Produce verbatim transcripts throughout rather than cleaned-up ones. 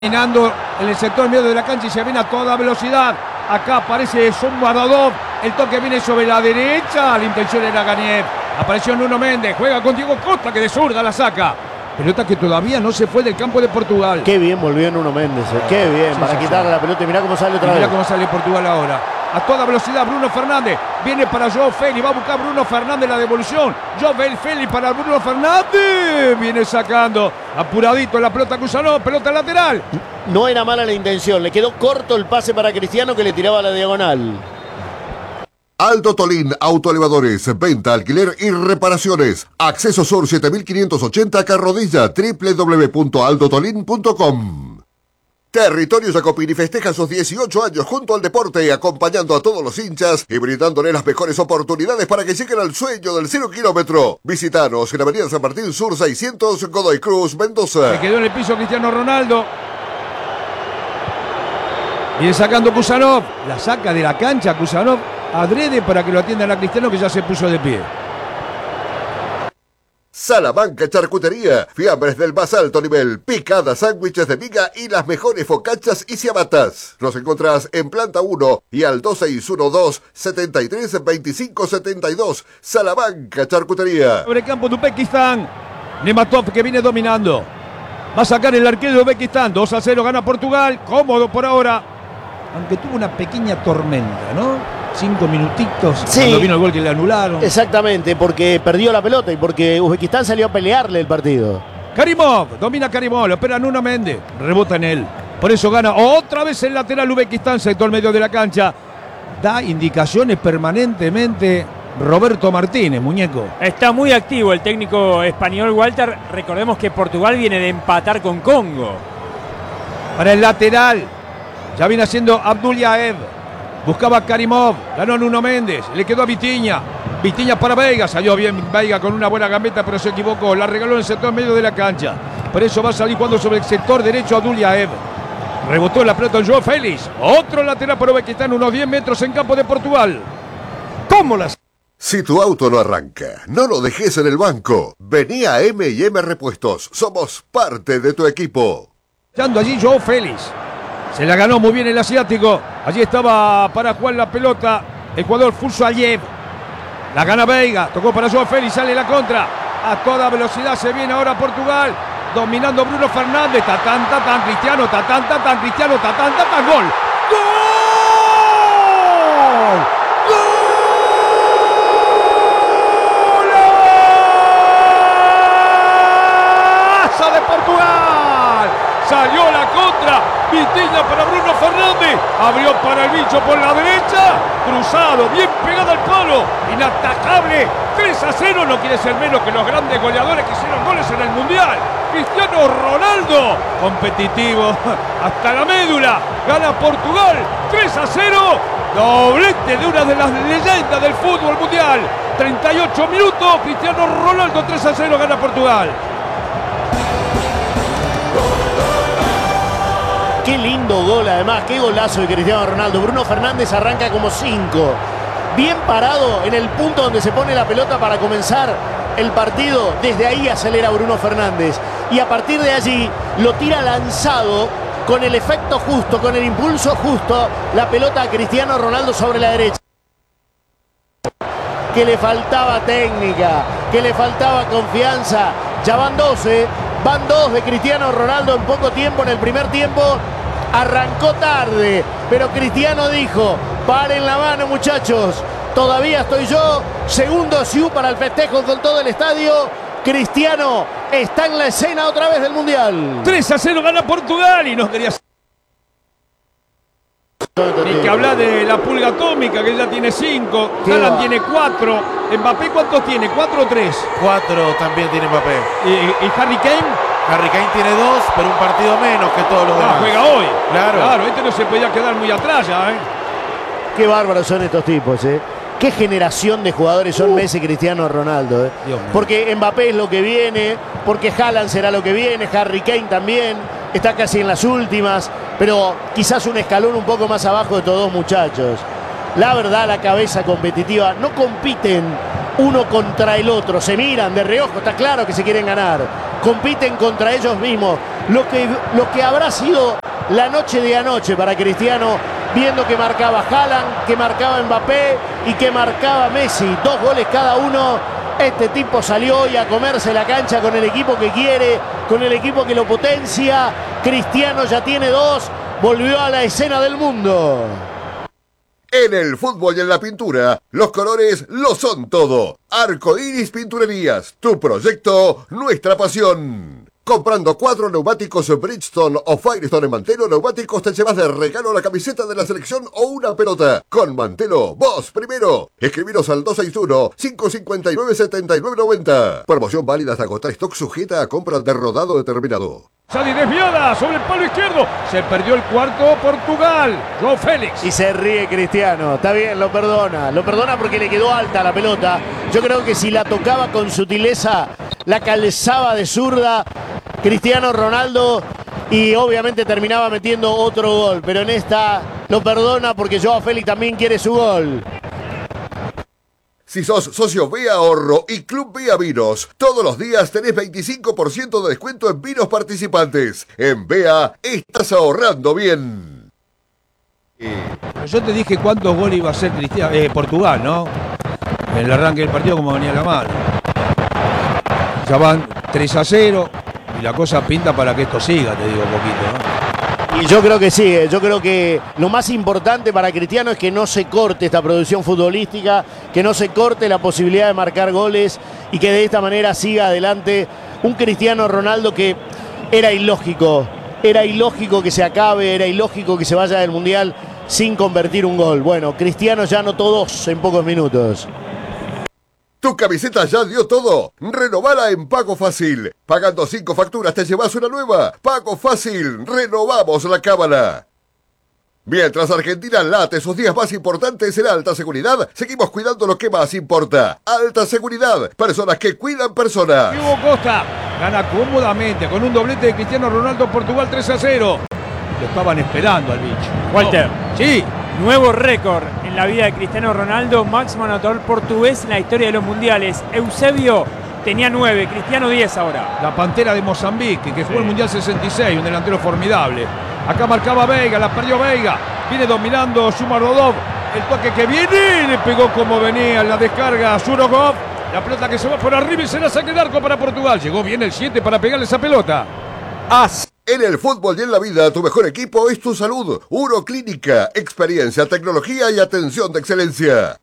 Caminando en el sector medio de la cancha y se viene a toda velocidad. Acá aparece Sombadov. El toque viene sobre la derecha. La intención era Ganiev. Apareció Nuno Méndez. Juega con Diego Costa, que de zurda la saca. Pelota que todavía no se fue del campo de Portugal. Qué bien volvió Nuno Méndez. Eh. Qué bien. Sí, para sí, quitarle sí. la pelota. Y mirá cómo sale otra y vez. Mirá cómo sale Portugal ahora. A toda velocidad Bruno Fernández. Viene para João Félix. Va a buscar Bruno Fernández la devolución. João Félix para Bruno Fernández. Viene sacando. Apuradito la pelota Kuzanov. Pelota lateral. No era mala la intención. Le quedó corto el pase para Cristiano, que le tiraba a la diagonal. Aldo Tolín Autoelevadores, venta, alquiler y reparaciones. Acceso Sur siete mil quinientos ochenta Carrodilla, doble u doble u doble u punto aldo tolín punto com. Territorio Jacopini festeja sus dieciocho años junto al deporte, acompañando a todos los hinchas y brindándole las mejores oportunidades para que lleguen al sueño del cero kilómetro. Visítanos en Avenida San Martín Sur seiscientos, Godoy Cruz, Mendoza. Se quedó en el piso Cristiano Ronaldo. Viene sacando Kuzanov. La saca de la cancha Kuzanov. Adrede para que lo atiendan a Cristiano, que ya se puso de pie. Salamanca Charcutería, fiambres del más alto nivel, picadas, sándwiches de miga y las mejores focachas y ciabatas. Nos encontrás en planta uno y al dos seis uno dos, setenta y tres, veinticinco setenta y dos. Salamanca Charcutería. Sobre el campo de Uzbekistán, Nematov, que viene dominando. Va a sacar el arquero de Uzbekistán. dos a cero gana Portugal, cómodo por ahora. Aunque tuvo una pequeña tormenta, ¿no? Cinco minutitos, sí, cuando vino el gol que le anularon. Exactamente, porque perdió la pelota y porque Uzbekistán salió a pelearle el partido. Karimov, domina Karimov, lo espera Nuno Méndez, rebota en él. Por eso gana otra vez el lateral Uzbekistán, sector medio de la cancha. Da indicaciones permanentemente Roberto Martínez, muñeco. Está muy activo el técnico español Walter. Recordemos que Portugal viene de empatar con Congo. Para el lateral, ya viene haciendo Abdul Yaev. Buscaba Karimov, ganó Nuno Méndez, le quedó a Vitinha. Vitinha para Veiga, salió bien Veiga con una buena gambeta, pero se equivocó. La regaló en el sector medio de la cancha. Por eso va a salir jugando sobre el sector derecho Abdul Yaev. Rebotó la pelota en João Félix. Otro lateral para Uzbekistán, unos diez metros en campo de Portugal. ¿Cómo las? Si tu auto no arranca, no lo dejes en el banco. Vení a eme y eme Repuestos. Somos parte de tu equipo. Echando allí João Félix. Se la ganó muy bien el asiático. Allí estaba para jugar la pelota el jugador Fusayev. La gana Veiga. Tocó para João Félix. Sale la contra. A toda velocidad se viene ahora Portugal. Dominando Bruno Fernández. Tatán, tatán, Cristiano. Tatán, tatán, Cristiano. Tatán, tatán. Gol. ¡Gol! ¡Golazo de Portugal! Salió la contra. Vitinha para Bruno Fernández. Abrió para el bicho por la derecha. Cruzado, bien pegado al palo. Inatajable. tres a cero. No quiere ser menos que los grandes goleadores que hicieron goles en el Mundial. Cristiano Ronaldo. Competitivo hasta la médula. Gana Portugal. tres a cero. Doblete de una de las leyendas del fútbol mundial. treinta y ocho minutos. Cristiano Ronaldo. tres a cero. Gana Portugal. Qué lindo gol, además, qué golazo de Cristiano Ronaldo. Bruno Fernández arranca como cinco. Bien parado en el punto donde se pone la pelota para comenzar el partido. Desde ahí acelera Bruno Fernández. Y a partir de allí lo tira lanzado con el efecto justo, con el impulso justo. La pelota a Cristiano Ronaldo sobre la derecha. Que le faltaba técnica, que le faltaba confianza. Ya van doce. Van dos de Cristiano Ronaldo en poco tiempo. En el primer tiempo arrancó tarde, pero Cristiano dijo: paren la mano, muchachos, todavía estoy yo. Segundo Siu para el festejo con todo el estadio. Cristiano está en la escena otra vez del Mundial. tres a cero gana Portugal y no quería... Ni que hablar de la pulga atómica, que ya tiene cinco. Haaland tiene cuatro. Mbappé, ¿cuántos tiene? ¿Cuatro o tres? Cuatro también tiene Mbappé. ¿Y, y Harry Kane? Harry Kane tiene dos, pero un partido menos que todos los demás. Ah, juega hoy. Claro. Claro, este no se podía quedar muy atrás ya, ¿eh? Qué bárbaros son estos tipos, ¿eh? Qué generación de jugadores son uh. Messi y Cristiano Ronaldo, ¿eh? Porque Mbappé es lo que viene, porque Haaland será lo que viene, Harry Kane también, está casi en las últimas, pero quizás un escalón un poco más abajo de estos dos muchachos. La verdad, la cabeza competitiva, no compiten uno contra el otro, se miran de reojo, está claro que se quieren ganar, compiten contra ellos mismos. lo que, lo que habrá sido la noche de anoche para Cristiano, viendo que marcaba Haaland, que marcaba Mbappé y que marcaba Messi. Dos goles cada uno. Este tipo salió hoy a comerse la cancha con el equipo que quiere, con el equipo que lo potencia. Cristiano ya tiene dos, volvió a la escena del mundo. En el fútbol y en la pintura, los colores lo son todo. Arcoiris Pinturerías, tu proyecto, nuestra pasión. Comprando cuatro neumáticos Bridgestone o Firestone en Mantelo Neumáticos te llevas de regalo la camiseta de la selección o una pelota. Con Mantelo, vos primero. Escribiros al dos seis uno, cinco cinco nueve, siete nueve nueve cero. Promoción válida hasta agotar stock, sujeta a compra de rodado determinado. Sali desviada sobre el palo izquierdo. Se perdió el cuarto Portugal. João Félix. Y se ríe Cristiano. Está bien, lo perdona. Lo perdona porque le quedó alta la pelota. Yo creo que si la tocaba con sutileza, la calzaba de zurda Cristiano Ronaldo y obviamente terminaba metiendo otro gol. Pero en esta lo perdona porque João Félix también quiere su gol. Si sos socio B A Ahorro y Club B A Vinos, todos los días tenés veinticinco por ciento de descuento en vinos participantes. En B A estás ahorrando bien. Yo te dije cuántos goles iba a hacer Cristiano, eh, Portugal, ¿no? En el arranque del partido, como venía la mano. Ya van tres a cero y la cosa pinta para que esto siga, te digo un poquito, ¿no? Y yo creo que sí, yo creo que lo más importante para Cristiano es que no se corte esta producción futbolística, que no se corte la posibilidad de marcar goles y que de esta manera siga adelante un Cristiano Ronaldo que era ilógico, era ilógico que se acabe, era ilógico que se vaya del Mundial sin convertir un gol. Bueno, Cristiano ya anotó dos en pocos minutos. ¿Tu camiseta ya dio todo? Renovala en Pago Fácil. Pagando cinco facturas te llevas una nueva. Pago Fácil. Renovamos la cábala. Mientras Argentina late sus días más importantes en alta seguridad, seguimos cuidando lo que más importa. Alta seguridad. Personas que cuidan personas. Hugo Costa gana cómodamente con un doblete de Cristiano Ronaldo. Portugal tres a cero. Lo estaban esperando al bicho. Walter. No. Sí. Nuevo récord en la vida de Cristiano Ronaldo, máximo anotador portugués en la historia de los mundiales. Eusebio tenía nueve, Cristiano diez ahora. La Pantera de Mozambique, que jugó Sí. el Mundial sesenta y seis, un delantero formidable. Acá marcaba Veiga, la perdió Veiga. Viene dominando Shumarodov. El toque que viene, le pegó como venía en la descarga a Surogov. La pelota que se va por arriba y será saque de arco para Portugal. Llegó bien el siete para pegarle esa pelota. As. En el fútbol y en la vida, tu mejor equipo es tu salud. Uroclínica, experiencia, tecnología y atención de excelencia.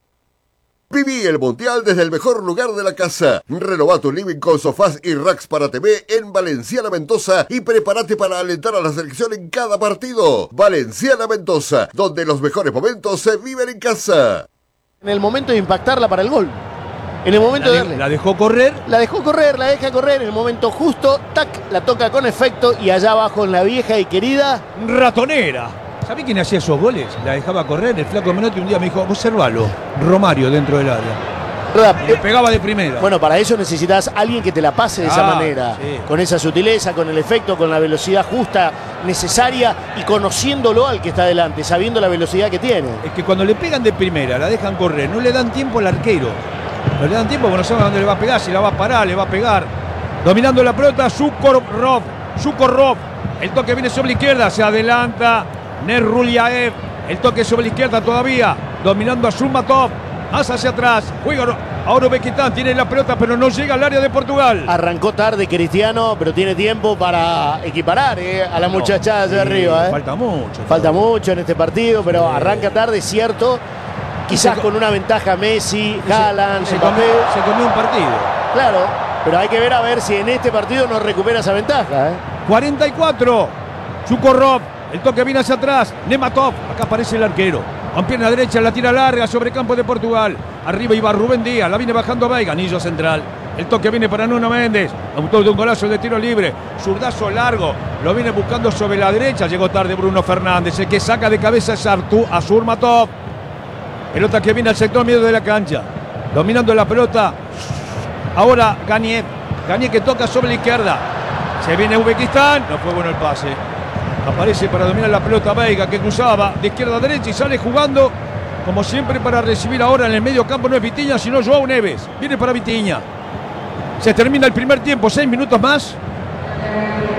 Viví el Mundial desde el mejor lugar de la casa. Renová tu living con sofás y racks para T V en Valenciana Mendoza y prepárate para alentar a la selección en cada partido. Valenciana Mendoza, donde los mejores momentos se viven en casa. En el momento de impactarla para el gol. En el momento La, de de- darle. la dejó correr. La dejó correr, la deja correr. En el momento justo, tac, la toca con efecto y allá abajo en la vieja y querida. Ratonera. ¿Sabés quién hacía esos goles? La dejaba correr. El flaco Menotti un día me dijo, observalo. Romario dentro del área. ¿Verdad? Le pegaba de primera. Bueno, para eso necesitas alguien que te la pase de esa Ah, manera, sí. con esa sutileza, con el efecto, con la velocidad justa, necesaria y conociéndolo al que está delante, sabiendo la velocidad que tiene. Es que cuando le pegan de primera, la dejan correr, no le dan tiempo al arquero. No le dan tiempo porque no sabe dónde le va a pegar, si la va a parar, le va a pegar. Dominando la pelota, Sukorov. Sukorov. El toque viene sobre la izquierda, se adelanta Nerulyaev. El toque sobre la izquierda todavía. Dominando a Shumatov. Más hacia atrás. Juega ahora Uzbekistán. Tiene la pelota, pero no llega al área de Portugal. Arrancó tarde Cristiano, pero tiene tiempo para equiparar eh, a la muchachada allá Sí, arriba. eh. Falta mucho. Falta mucho en este partido, pero arranca tarde, cierto. Quizás se- con una ventaja Messi, Haaland, se, Mbappé. comió, se comió un partido. Claro, pero hay que ver a ver si en este partido no recupera esa ventaja. ¿eh? cuarenta y cuatro. Sukorov. El toque viene hacia atrás. Nematov. Acá aparece el arquero. Con pierna derecha, la tira larga sobre campo de Portugal. Arriba iba Rubén Díaz. La viene bajando Veiga. Anillo central. El toque viene para Nuno Méndez. Autor de un golazo de tiro libre. Zurdazo largo. Lo viene buscando sobre la derecha. Llegó tarde Bruno Fernández. El que saca de cabeza es Artur Azurmatov. Pelota que viene al sector medio de la cancha. Dominando la pelota. Ahora Ganiev. Ganiev que toca sobre la izquierda. Se viene Uzbekistán. No fue bueno el pase. Aparece para dominar la pelota Veiga, que cruzaba de izquierda a derecha y sale jugando como siempre para recibir ahora en el medio campo. No es Vitinha, sino João Neves. Viene para Vitinha. Se termina el primer tiempo. Seis minutos más.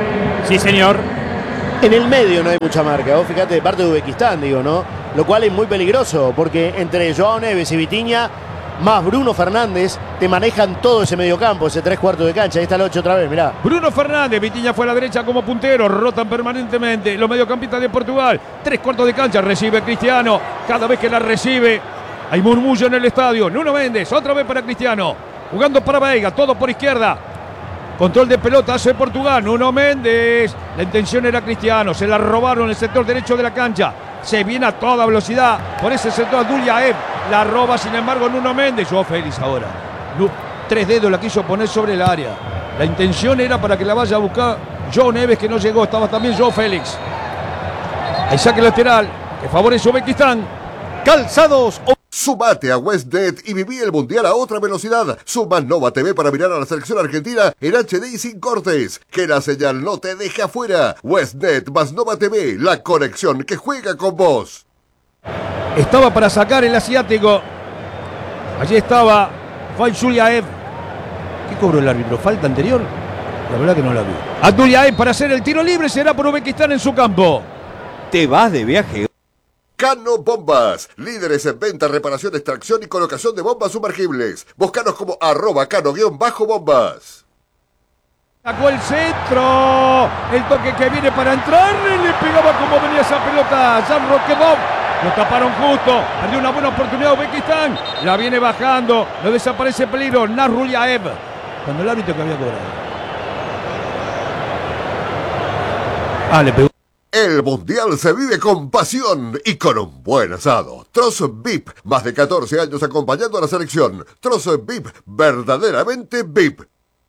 Sí, señor. En el medio no hay mucha marca. Vos fíjate, de parte de Uzbekistán, digo, ¿no? Lo cual es muy peligroso, porque entre Joao Neves y Vitinha, más Bruno Fernández, te manejan todo ese mediocampo, ese tres cuartos de cancha. Ahí está el ocho otra vez, mirá. Bruno Fernández, Vitinha fue a la derecha como puntero, rotan permanentemente los mediocampistas de Portugal. Tres cuartos de cancha, recibe Cristiano. Cada vez que la recibe, hay murmullo en el estadio. Nuno Méndez, otra vez para Cristiano. Jugando para Veiga, todo por izquierda. Control de pelota hace Portugal. Nuno Méndez. La intención era Cristiano. Se la robaron en el sector derecho de la cancha. Se viene a toda velocidad por ese sector Abdul-Yaeb. La roba, sin embargo, Nuno Méndez. Joao Félix ahora. Tres dedos la quiso poner sobre el área. La intención era para que la vaya a buscar Joao Neves, que no llegó. Estaba también Joao Félix. Hay saque lateral que favorece a Uzbekistán. Calzados. Sumate a WestNet y viví el Mundial a otra velocidad. Suma Nova T V para mirar a la selección argentina en H D y sin cortes. Que la señal no te deje afuera. WestNet más Nova T V, la conexión que juega con vos. Estaba para sacar el asiático. Allí estaba Abdul-Yaeb. ¿Qué cobró el árbitro? ¿Falta anterior? La verdad que no la vi. Abdul-Yaeb para hacer el tiro libre será por Uzbekistán en su campo. Te vas de viaje. Cano Bombas, líderes en venta, reparación, extracción y colocación de bombas sumergibles. Búscanos como arroba cano-bombas. Sacó el centro. El toque que viene para entrar. Le pegaba como venía esa pelota. Jan Roquebov. Lo taparon justo. Perdió una buena oportunidad Uzbekistán. La viene bajando. No desaparece en peligro. Abdul-Yaeb. Cuando el árbitro que había cobrado. Ah, le pegó. El Mundial se vive con pasión y con un buen asado. Trozo V I P, más de catorce años acompañando a la selección. Trozo V I P, verdaderamente V I P.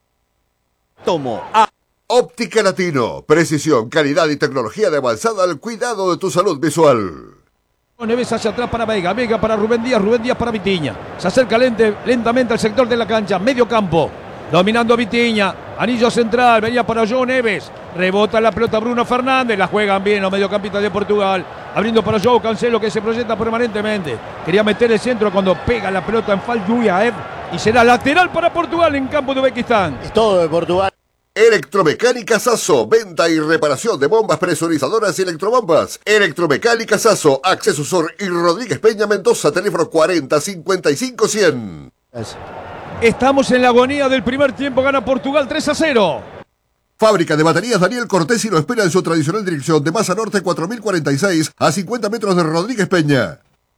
Tomo a Óptica Latino, precisión, calidad y tecnología de avanzada al cuidado de tu salud visual. Neves hacia atrás para Veiga, Veiga para Rubén Díaz, Rubén Díaz para Vitinha. Se acerca lente, lentamente al sector de la cancha, medio campo. Dominando Vitinha, anillo central, venía para Joao Neves. Rebota la pelota Bruno Fernández, la juegan bien los mediocampistas de Portugal. Abriendo para Joao Cancelo, que se proyecta permanentemente. Quería meter el centro cuando pega la pelota en Abdul-Yaeb. Y será lateral para Portugal en campo de Uzbekistán. Es todo de Portugal. Electromecánica Sasso, venta y reparación de bombas presurizadoras y electrobombas. Electromecánica Sasso, Acceso Sur y Rodríguez Peña Mendoza, teléfono cuarenta cincuenta y cinco cien. Estamos en la agonía del primer tiempo, gana Portugal tres a cero. Fábrica de baterías Daniel Cortesi lo espera en su tradicional dirección de Masa Norte cuatro mil cuarenta y seis a cincuenta metros de Rodríguez Peña.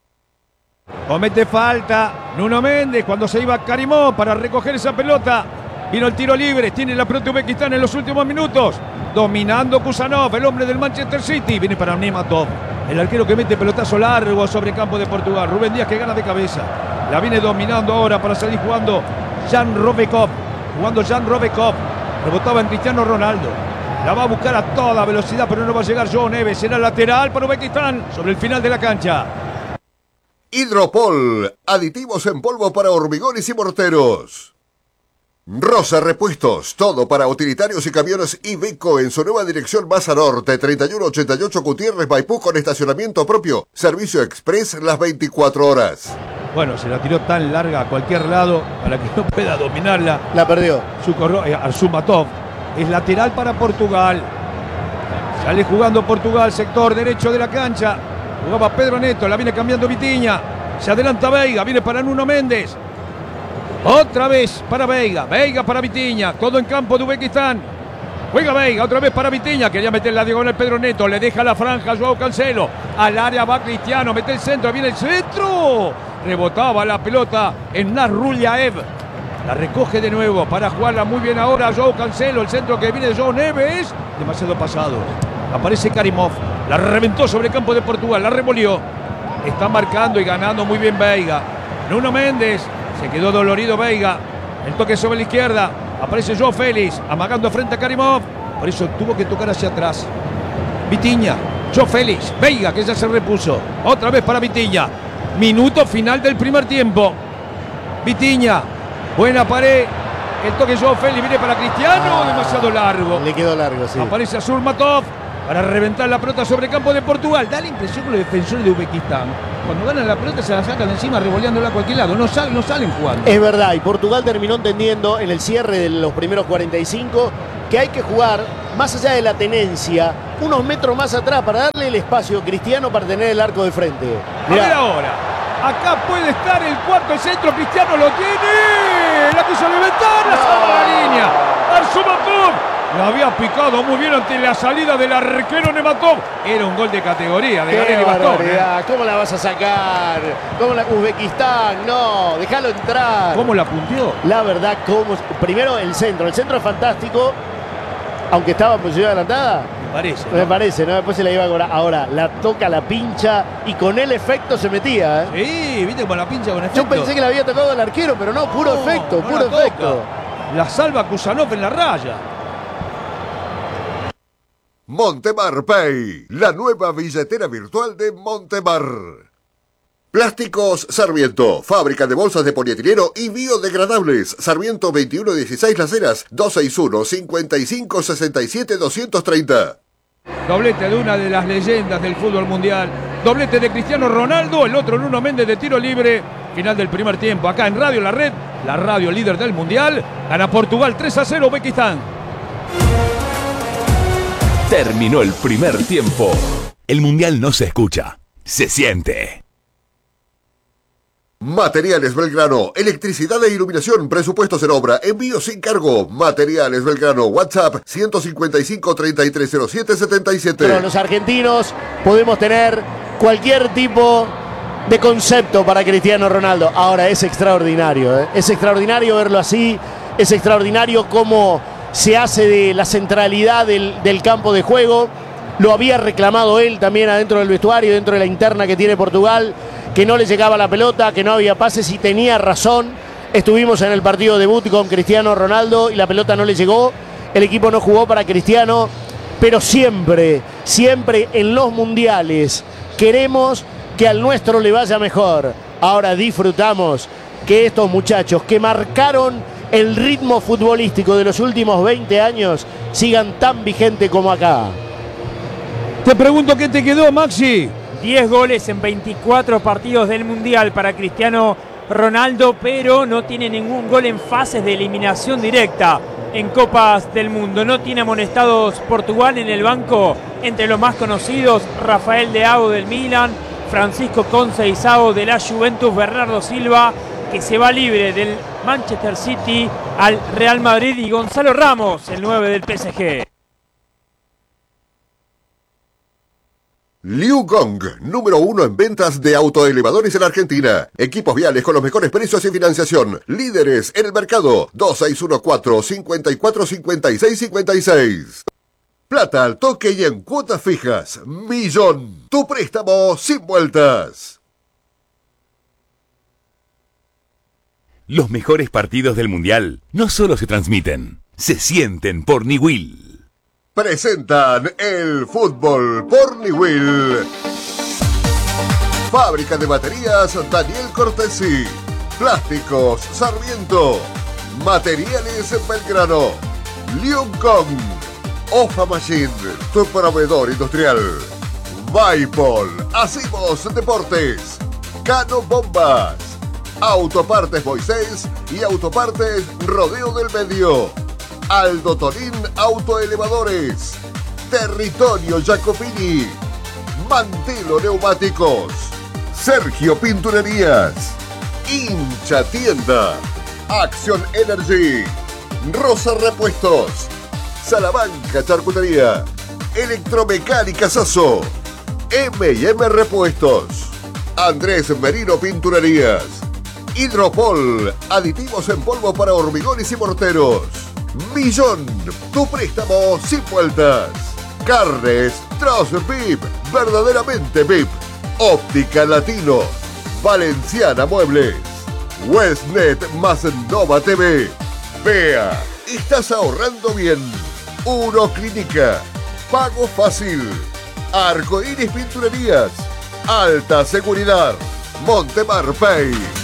Comete falta Nuno Méndez cuando se iba Karimov para recoger esa pelota. Vino el tiro libre, tiene la pelota Uzbekistán en los últimos minutos. Dominando Kusanov, el hombre del Manchester City. Viene para Nematov, el arquero que mete pelotazo largo sobre campo de Portugal. Rubén Díaz que gana de cabeza. La viene dominando ahora para salir jugando Jan Robekov. Jugando Jan Robekov. Rebotaba en Cristiano Ronaldo. La va a buscar a toda velocidad, pero no va a llegar Joao Neves. Será lateral para Uzbekistán sobre el final de la cancha. Hidropol, aditivos en polvo para hormigones y morteros. Rosa Repuestos, todo para utilitarios y camiones Iveco en su nueva dirección Masa Norte, treinta y uno ochenta y ocho Gutiérrez, Maipú, con estacionamiento propio. Servicio express las veinticuatro horas. Bueno, se la tiró tan larga a cualquier lado para que no pueda dominarla. La perdió. Sucorro, eh, Arzumatov. Es lateral para Portugal. Sale jugando Portugal, sector derecho de la cancha. Jugaba Pedro Neto, la viene cambiando Vitinha. Se adelanta Veiga, viene para Nuno Méndez. Otra vez para Veiga, Veiga para Vitinha, todo en campo de Uzbekistán. Juega Veiga, otra vez para Vitinha, quería meter la diagonal Pedro Neto, le deja la franja Joao Cancelo. Al área va Cristiano, mete el centro, viene el centro. Rebotaba la pelota en Abdul-Yaeb. La recoge de nuevo para jugarla muy bien ahora Joao Cancelo, el centro que viene de Joao Neves. Demasiado pasado. Aparece Karimov, la reventó sobre el campo de Portugal, la revolvió. Está marcando y ganando muy bien Veiga. Nuno Méndez. Se quedó dolorido Veiga. El toque sobre la izquierda. Aparece Joao Félix. Amagando frente a Karimov. Por eso tuvo que tocar hacia atrás. Vitinha. Joao Félix. Veiga que ya se repuso. Otra vez para Vitinha. Minuto final del primer tiempo. Vitinha. Buena pared. El toque Joao Félix viene para Cristiano. Ah, demasiado largo. Le quedó largo, sí. Aparece Azurmatov. para reventar la pelota sobre campo de Portugal. Da la impresión que los defensores de Uzbekistán, cuando ganan la pelota se la sacan de encima revoleándola a cualquier lado. No salen, no salen jugando. Es verdad, y Portugal terminó entendiendo en el cierre de los primeros cuarenta y cinco que hay que jugar más allá de la tenencia, unos metros más atrás para darle el espacio a Cristiano para tener el arco de frente. Mirá. A ver ahora. Acá puede estar el cuarto, el centro, Cristiano lo tiene. La quiso levantar, la salva la línea. Arzumatov la había picado muy bien ante la salida del arquero Nematov. Era un gol de categoría de Gabriel Bastón. ¿eh? ¿Cómo la vas a sacar? ¿Cómo la Uzbekistán? No, déjalo entrar. ¿Cómo la punteó? La verdad, cómo. Primero el centro. El centro es fantástico. Aunque estaba en posición adelantada. Me parece. ¿no? Me parece, ¿no? Después se la iba a cobrar. Ahora la toca, la pincha y con el efecto se metía. ¿eh? Sí, viste con la pincha con efecto. Yo pensé que la había tocado el arquero, pero no, puro no, efecto, no puro efecto. La salva Kusanov en la raya. Montemar Pay, la nueva billetera virtual de Montemar. Plásticos Sarmiento, fábrica de bolsas de polietileno y biodegradables. Sarmiento veintiuno dieciséis Las Heras, dos seis uno, cinco cinco, seis siete, dos tres cero. Doblete de una de las leyendas del fútbol mundial. Doblete de Cristiano Ronaldo, el otro Nuno Méndez de tiro libre. Final del primer tiempo, acá en Radio La Red, la radio líder del mundial. Gana Portugal tres a cero Uzbekistán. Terminó el primer tiempo. El mundial no se escucha, se siente. Materiales Belgrano, electricidad e iluminación, presupuestos en obra, envío sin cargo. Materiales Belgrano, WhatsApp ciento cincuenta y cinco, treinta y tres cero siete, setenta y siete. Pero los argentinos podemos tener cualquier tipo de concepto para Cristiano Ronaldo. Ahora es extraordinario, ¿eh? Es extraordinario verlo así, es extraordinario cómo se hace de la centralidad del, del campo de juego. Lo había reclamado él también adentro del vestuario, dentro de la interna que tiene Portugal, que no le llegaba la pelota, que no había pases y tenía razón. Estuvimos en el partido debut con Cristiano Ronaldo y la pelota no le llegó. El equipo no jugó para Cristiano, pero siempre, siempre en los mundiales queremos que al nuestro le vaya mejor. Ahora disfrutamos que estos muchachos que marcaron el ritmo futbolístico de los últimos veinte años sigan tan vigente como acá. Te pregunto qué te quedó, Maxi. diez goles en veinticuatro partidos del Mundial para Cristiano Ronaldo, pero no tiene ningún gol en fases de eliminación directa en Copas del Mundo. No tiene amonestados Portugal. En el banco, entre los más conocidos, Rafael Leao del Milan, Francisco Conceição de la Juventus, Bernardo Silva, que se va libre del Manchester City al Real Madrid, y Gonzalo Ramos, el nueve del P S G. Liu Gong, número uno en ventas de autoelevadores en Argentina. Equipos viales con los mejores precios y financiación. Líderes en el mercado. dos seis uno cuatro, cinco cuatro, cinco seis cinco seis. Plata al toque y en cuotas fijas. Millón. Tu préstamo sin vueltas. Los mejores partidos del mundial no solo se transmiten, se sienten por Niwil. Presentan el fútbol por Niwil. Fábrica de baterías Daniel Cortesi. Plásticos Sarmiento. Materiales Belgrano. Liu Gong. Ofa Machine, tu proveedor industrial. Vaipol. Hacemos deportes. Cano Bombas. Autopartes Moisés y Autopartes Rodeo del Medio. Aldo Tolín Autoelevadores. Territorio Jacopini. Mantelo Neumáticos. Sergio Pinturerías. Hincha Tienda. Action Energy. Rosa Repuestos. Salamanca Charcutería. Electromecánica Sasso. eme y eme Repuestos. Andrés Merino Pinturerías. Hidropol. Aditivos en polvo para hormigones y morteros. Millón, tu préstamo sin vueltas. Carnes Troz V I P, verdaderamente V I P. Óptica Latino. Valenciana Muebles. Westnet más Nova T V. Vea, estás ahorrando bien. Uno Clínica. Pago fácil. Arcoíris Pinturerías. Alta seguridad. Montemar Pay.